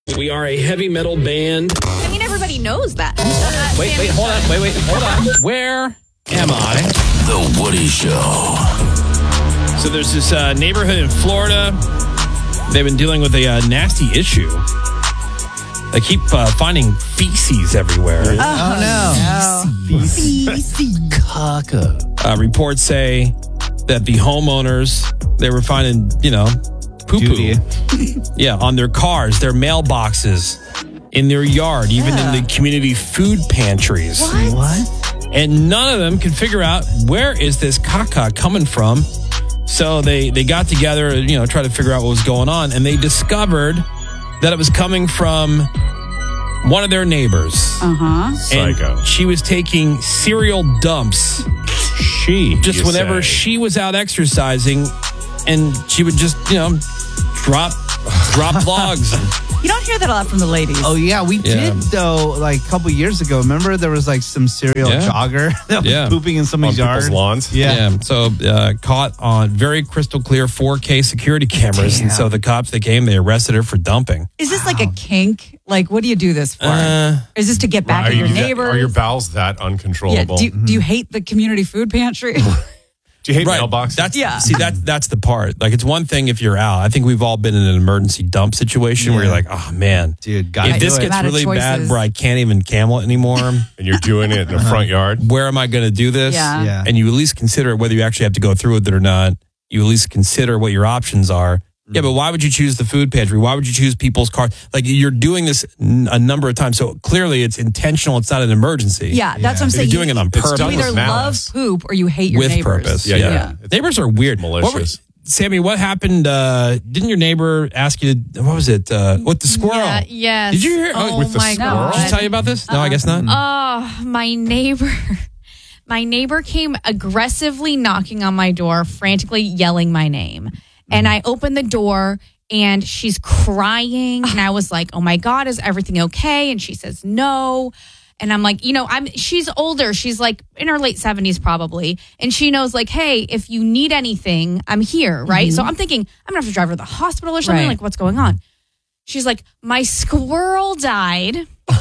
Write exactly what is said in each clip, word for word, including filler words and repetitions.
We are a heavy metal band. I mean, everybody knows that. Wait, wait, hold on. Wait, wait, hold on. Where am I? The Woody Show. So there's this uh, neighborhood in Florida. They've been dealing with a uh, nasty issue. They keep uh, finding feces everywhere. Oh, no. Feces. Caca. Uh, reports say that the homeowners, they were finding, you know, poo-poo. Yeah, on their cars, their mailboxes, in their yard, even Yeah. in the community food pantries. What? What? And none of them could figure out where is this caca coming from. So they, they got together, you know, try to figure out what was going on. And they discovered that it was coming from one of their neighbors. Uh-huh. Psycho. And she was taking cereal dumps She. just you whenever say. she was out exercising. And she would just, you know, drop drop logs. You don't hear that a lot from the ladies. Oh, yeah, we Yeah. did, though, like a couple years ago. Remember there was like some serial Yeah. jogger that was Yeah. pooping in on somebody's people's yard? lawns. Yeah. Yeah. So uh, caught on very crystal clear four K security cameras. And Damn. so the cops that came, they arrested her for dumping. Is this like a kink? Like, what do you do this for? Uh, Is this to get back Are, at your you that- neighbors? are your bowels that yeah. uncontrollable? Do, do you hate the community food pantry? Do you hate right. mailboxes? That's, Yeah. See, that, that's the part. Like, it's one thing if you're out. I think we've all been in an emergency dump situation where Yeah. you're like, oh, man. Dude, gotta If do this it. gets I'm out of really bad choices. where I can't even camel it anymore, and you're doing it in the front yard. where am I going to do this? Yeah. Yeah. And you at least consider it, whether you actually have to go through with it or not. You at least consider what your options are. Yeah, but why would you choose the food pantry? Why would you choose people's cars? Like, you're doing this n- a number of times. So clearly it's intentional. It's not an emergency. Yeah, that's what I'm You're saying. doing it on It's purpose. done You either with love malice. poop or you hate your With neighbors. purpose. Yeah, Yeah. yeah. It's Neighbors are weird. What were- malicious. Sammy, what happened? Uh, didn't your neighbor ask you to, what was it? Uh, with the squirrel? Yeah, yes. Did you hear? Oh, With the my squirrel? God. Did she tell you about this? No, I guess not. Oh, my neighbor. My neighbor came aggressively knocking on my door, frantically yelling my name. And I opened the door and she's crying. And I was like, oh my God, is everything okay? And she says, no. And I'm like, you know, I'm she's older. She's like in her late seventies probably. And she knows like, hey, if you need anything, I'm here, right? So I'm thinking, I'm gonna have to drive her to the hospital or something. Right. Like, what's going on? She's like, my squirrel died.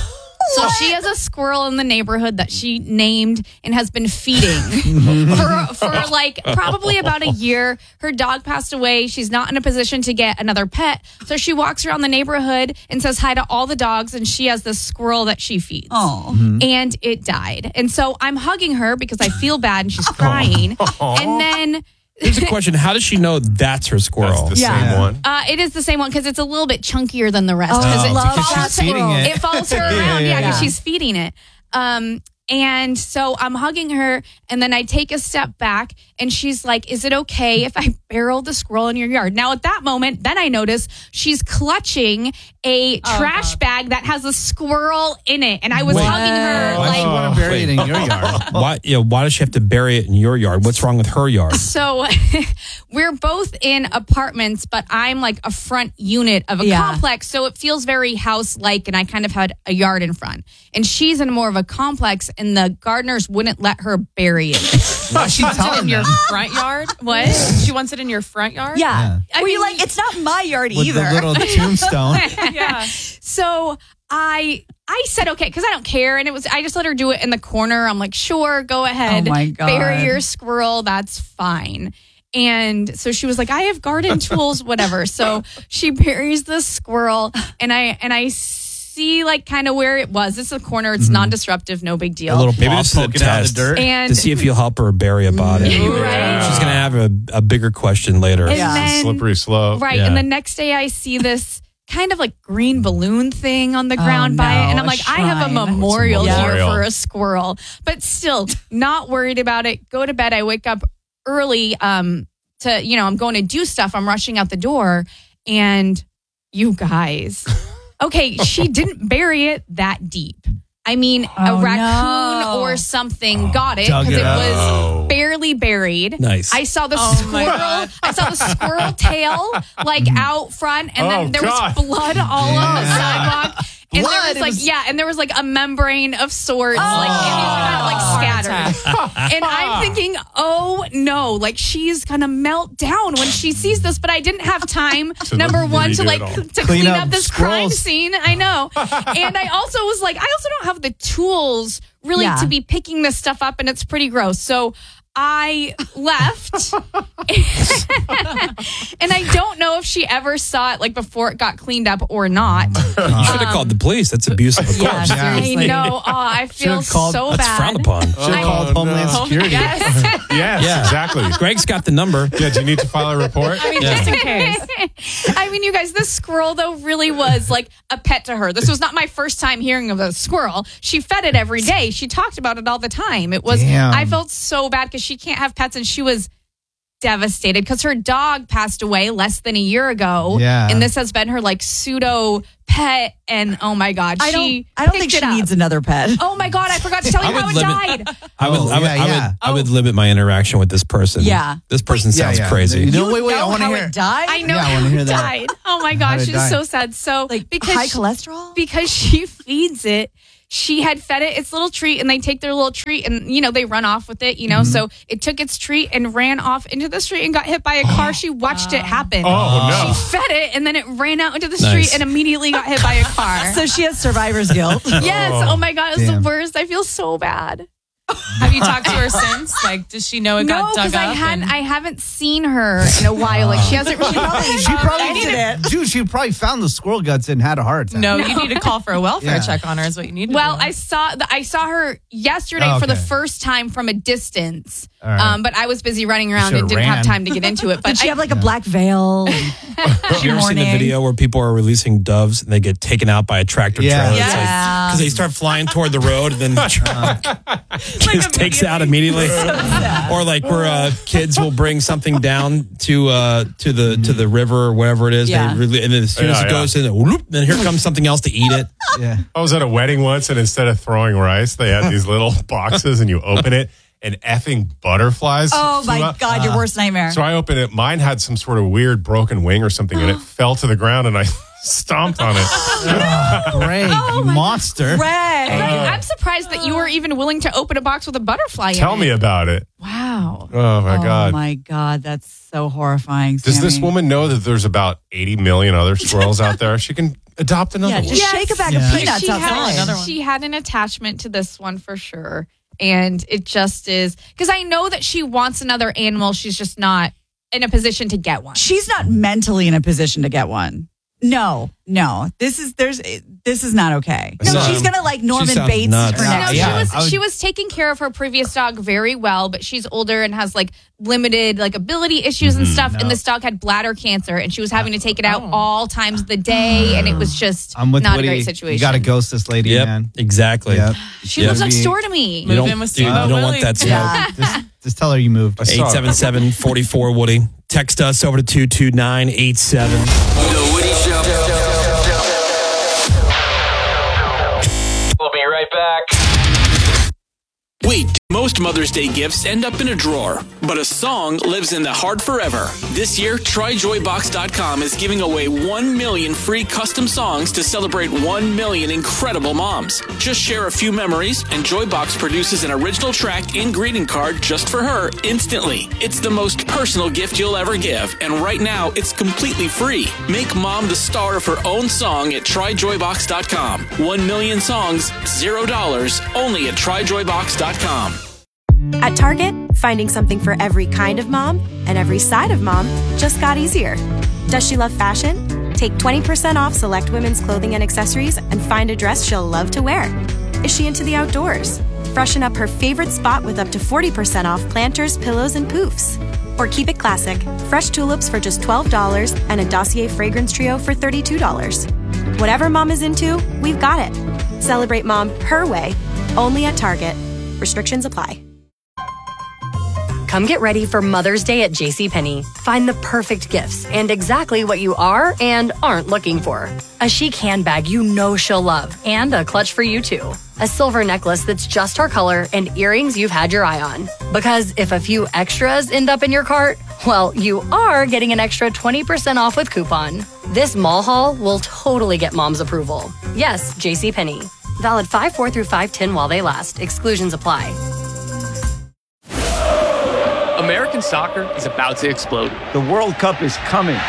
So she has a squirrel in the neighborhood that she named and has been feeding for, for like probably about a year. Her dog passed away. She's not in a position to get another pet. So she walks around the neighborhood and says hi to all the dogs. And she has this squirrel that she feeds. Oh. And it died. And so I'm hugging her because I feel bad and she's crying. And then Here's a question. How does she know that's her squirrel? That's the Yeah. same one. Uh, it is the same one because it's a little bit chunkier than the rest. Oh, Because I it love follows that she's feeding squirrel. it. It follows her Yeah, around, yeah, yeah, because yeah. she's feeding it. Um, and so I'm hugging her, and then I take a step back, and she's like, "Is it okay if I barrel the squirrel in your yard?" Now, at that moment, then I notice she's clutching a trash bag that has a squirrel in it, and I was Wait. hugging her Why like. do you want to bury it in your yard? Why, you know, why does she have to bury it in your yard? What's wrong with her yard? So we're both in apartments, but I'm like a front unit of a Yeah. complex. So it feels very house-like, and I kind of had a yard in front. And she's in more of a complex, and the gardeners wouldn't let her bury it. Why's she telling in your them? front yard? What? She wants it in your front yard? Yeah. I Were you mean- like, it's not my yard With either. the little tombstone. Yeah. So I I said okay because I don't care, and it was I just let her do it in the corner. I'm like, sure, go ahead, Oh my God. bury your squirrel, that's fine. And so she was like, I have garden tools, whatever. So she buries the squirrel, and I and I see like kind of where it was. It's a corner. It's non-disruptive, no big deal. A little Maybe paw this is a poking out of test. the dirt. and To see if you'll help her bury a body. Right. She's going to have a, a bigger question later. And Yeah. then- Slippery slope. Right. Yeah. And the next day I see this kind of like green balloon thing on the ground by no, it. And I'm a like, I have a shrine. memorial, It's a here memorial. for a squirrel. But still, not worried about it. Go to bed. I wake up early um, to, you know, I'm going to do stuff. I'm rushing out the door. And you guys, okay, she didn't bury it that deep. I mean, Oh, a raccoon no. or something got it Dug because it it up. was barely buried. Nice. I saw the Oh, my squirrel. God. I saw the squirrel tail like out front, and Oh, then there God. was blood all on the Yeah. sidewalk. And blood. there was It like, was- yeah, and there was like a membrane of sorts, like, and it was kind of like scattered. And I'm thinking, oh no, like she's gonna melt down when she sees this. But I didn't have time, number one, to redo like it all. to Clean clean up up this crime scrolls. scene. I know. And I also was like, I also don't have the tools really Yeah. to be picking this stuff up, and it's pretty gross. So I left. And I don't know if she ever saw it like before it got cleaned up or not. You should have called the police. That's abuse of a Yeah, corpse. Yeah. I seriously. know. Oh, I feel Should've called- so That's bad. frowned upon. Should have I- called Homeland Security. Yes. Yes, Yeah. exactly. Greg's got the number. Yeah, do you need to file a report? I mean, just in case. I mean, you guys, this squirrel, though, really was like a pet to her. This was not my first time hearing of a squirrel. She fed it every day. She talked about it all the time. It was, Damn. I felt so bad because she can't have pets, and she was devastated because her dog passed away less than a year ago. Yeah. And this has been her like pseudo pet. And oh my God, I she don't. I don't think picked she it up. needs another pet. Oh my God, I forgot to tell you I would how it limit- died. I would, Oh, I would, yeah, I would, yeah. I would limit my interaction with this person. Yeah. This person Yeah, sounds yeah. crazy. You know, You wait, wait. I know want to how hear. it died. I know Yeah, I how wanna hear it that. died. Oh my How gosh, did it it's die? so sad. So Like because high cholesterol. because she feeds it. She had fed it its little treat, and they take their little treat, and you know they run off with it. You know, so it took its treat and ran off into the street and got hit by a car. She watched it happen. Oh, no. She fed it, and then it ran out into the Nice. street and immediately got hit by a car. So she has survivor's guilt. Yes. Oh my God, it's Damn. the worst. I feel so bad. Have you talked to her since? Like, does she know it No, got dug because up? I hadn't. and- I haven't seen her in a while. Like she hasn't really. She probably Mention did it. Dude, she probably found the squirrel guts and had a heart attack. no, you need to call for a welfare Yeah. check on her. Is what you need to Well, do. I saw the, I saw her yesterday Oh, for the okay. first time from a distance. All right. Um, but I was busy running around and should've didn't ran. have time to get into it. But Did she I, have like a black veil? Have you ever seen the Morning. video where people are releasing doves and they get taken out by a tractor Yeah. trailer? Yeah. Because they start flying toward the road and then the truck just takes out immediately. Or like where uh, kids will bring something down to uh, to the to the river or wherever it is. Yeah. They really, and then as soon as Yeah, it goes in, whoop, then here comes something else to eat it. Yeah. I was at a wedding once, and instead of throwing rice, they had these little boxes, and you open it, and effing butterflies. Oh flew my out. God, your worst nightmare. So I opened it. Mine had some sort of weird broken wing or something, and it fell to the ground, and I stomped on it. Greg, you monster. Greg. Right, I'm surprised that you were even willing to open a box with a butterfly Tell in me it. about it. Wow. Oh my Oh God. my God, that's so horrifying. Does this Sammy. woman know that there's about eighty million other squirrels out there? She can adopt another Yeah, one. just shake a bag Yeah. of peanuts she outside. had, Another one. she had an attachment to this one for sure. And it just is because I know that she wants another animal. She's just not in a position to get one. She's not mentally in a position to get one. No, no. This is there's this is not okay. No, No, she's gonna like Norman sounds Bates. nuts. her Yeah, No, next she yeah. was I would- she was taking care of her previous dog very well, but she's older and has like limited like ability issues and stuff. And this dog had bladder cancer, and she was having to take it out all times of the day, and it was just I'm with not Woody. a great situation. You got to ghost this lady, Yep, man. exactly. Yep. She Yeah. lives next Be- door to me. You don't, Move in with dude, you Steamboat don't want Willie. that smoke. Yeah. Just, just tell her you moved. I saw eight it. seven seven, four four, Woody. Text us over to two two nine eight seven. The Woody Show. We'll be right back. Wait, most Mother's Day gifts end up in a drawer, but a song lives in the heart forever. This year, Try Joy Box dot com is giving away one million free custom songs to celebrate one million incredible moms. Just share a few memories, and Joybox produces an original track and greeting card just for her instantly. It's the most personal gift you'll ever give, and right now, it's completely free. Make mom the star of her own song at Try Joy Box dot com. One million songs, zero dollars, only at Try Joy Box dot com. At Target, finding something for every kind of mom and every side of mom just got easier. Does she love fashion? Take twenty percent off select women's clothing and accessories and find a dress she'll love to wear. Is she into the outdoors? Freshen up her favorite spot with up to forty percent off planters, pillows, and poofs. Or keep it classic, fresh tulips for just twelve dollars and a Dossier fragrance trio for thirty-two dollars. Whatever mom is into, we've got it. Celebrate mom her way, only at Target. Restrictions apply. Come get ready for Mother's Day at JCPenney. Find the perfect gifts and exactly what you are and aren't looking for. A chic handbag you know she'll love and a clutch for you too. A silver necklace that's just her color and earrings you've had your eye on. Because if a few extras end up in your cart, Well, you are getting an extra twenty percent off with coupon. This mall haul will totally get mom's approval. Yes, JCPenney. Valid five four through five ten while they last. Exclusions apply. American soccer is about to explode. The World Cup is coming.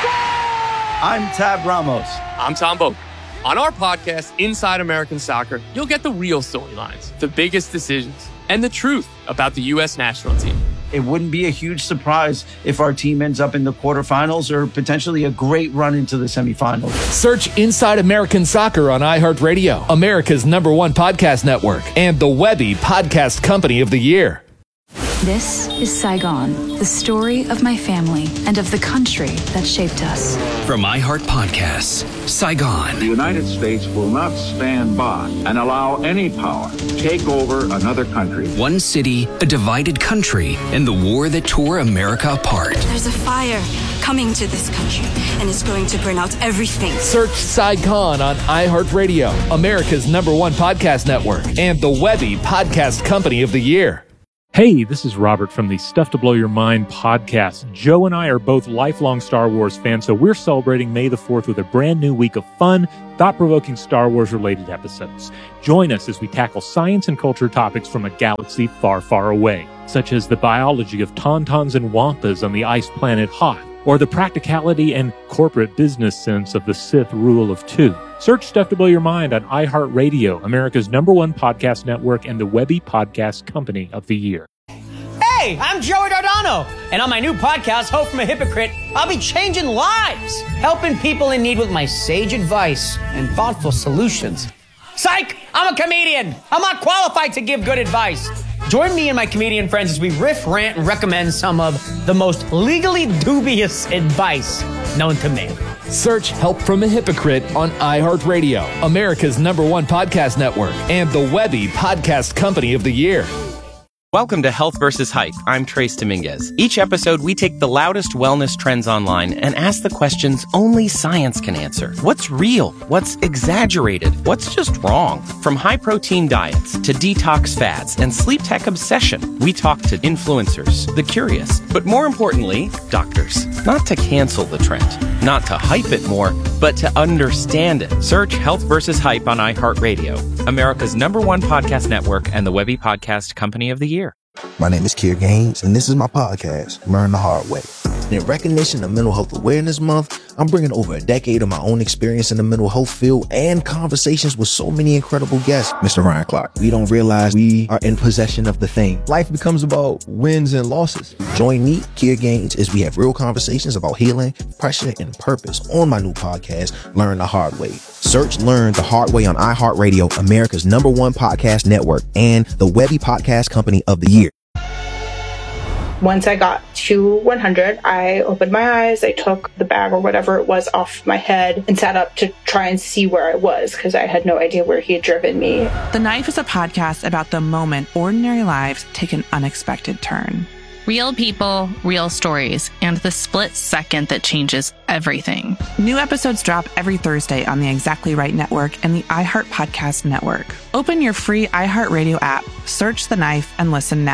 I'm Tab Ramos. I'm Tom Boak. On our podcast, Inside American Soccer, you'll get the real storylines, the biggest decisions, and the truth about the U S national team. It wouldn't be a huge surprise if our team ends up in the quarterfinals or potentially a great run into the semifinals. Search Inside American Soccer on iHeartRadio, America's number one podcast network, and the Webby Podcast Company of the Year. This is Saigon, the story of my family and of the country that shaped us. From iHeart Podcasts, Saigon. The United States will not stand by and allow any power to take over another country. One city, a divided country, and the war that tore America apart. There's a fire coming to this country, and it's going to burn out everything. Search Saigon on iHeartRadio, America's number one podcast network, and the Webby Podcast Company of the Year. Hey, this is Robert from the Stuff to Blow Your Mind podcast. Joe and I are both lifelong Star Wars fans, so we're celebrating May the fourth with a brand new week of fun, thought-provoking Star Wars-related episodes. Join us as we tackle science and culture topics from a galaxy far, far away, such as the biology of tauntauns and wampas on the ice planet Hoth, or the practicality and corporate business sense of the Sith rule of two. Search Stuff to Blow Your Mind on iHeartRadio, America's number one podcast network, and the Webby Podcast Company of the Year. Hey, I'm Joey Dardano, and on my new podcast, Hope from a Hypocrite, I'll be changing lives, helping people in need with my sage advice and thoughtful solutions. Psych! I'm a comedian. I'm not qualified to give good advice. Join me and my comedian friends as we riff, rant, and recommend some of the most legally dubious advice known to man. Search Help from a Hypocrite on iHeartRadio, America's number one podcast network, and the Webby Podcast Company of the Year. Welcome to Health versus Hype. I'm Trace Dominguez. Each episode, we take the loudest wellness trends online and ask the questions only science can answer. What's real? What's exaggerated? What's just wrong? From high-protein diets to detox fads and sleep tech obsession, we talk to influencers, the curious, but more importantly, doctors. Not to cancel the trend, not to hype it more, but to understand it. Search Health versus Hype on iHeartRadio, America's number one podcast network, and the Webby Podcast Company of the Year. My name is Kier Gaines, and this is my podcast, Learn the Hard Way. In recognition of Mental Health Awareness Month, I'm bringing over a decade of my own experience in the mental health field and conversations with so many incredible guests. Mister Ryan Clark, we don't realize we are in possession of the thing. Life becomes about wins and losses. Join me, Kier Gaines, as we have real conversations about healing, pressure, and purpose on my new podcast, Learn the Hard Way. Search Learn the Hard Way on iHeartRadio, America's number one podcast network, and the Webby Podcast Company of the Year. Once I got to one hundred, I opened my eyes, I took the bag or whatever it was off my head and sat up to try and see where I was because I had no idea where he had driven me. The Knife is a podcast about the moment ordinary lives take an unexpected turn. Real people, real stories, and the split second that changes everything. New episodes drop every Thursday on the Exactly Right Network and the iHeart Podcast Network. Open your free iHeartRadio app, search The Knife, and listen now.